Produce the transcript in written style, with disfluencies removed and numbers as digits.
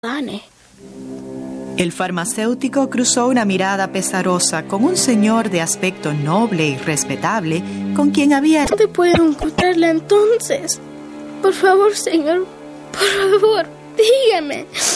Dane. El farmacéutico cruzó una mirada pesarosa con un señor de aspecto noble y respetable con quien había... ¿Dónde puedo encontrarla entonces? Por favor, señor, por favor, dígame.